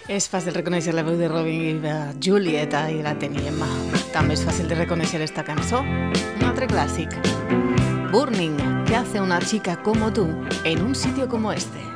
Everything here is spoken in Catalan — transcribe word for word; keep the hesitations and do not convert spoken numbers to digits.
És fàcil reconèixer la veu de Robin i de Julieta i la teníem. També és fàcil de reconèixer esta cançó, un altre clàssic. Burning, ¿qué hace una chica como tú en un sitio como este?